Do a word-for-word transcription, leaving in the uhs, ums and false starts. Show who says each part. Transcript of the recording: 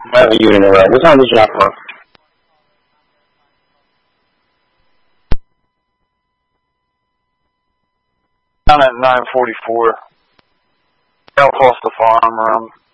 Speaker 1: I have a unit around. What time is your for?
Speaker 2: Down at nine forty-four. Out across the farm around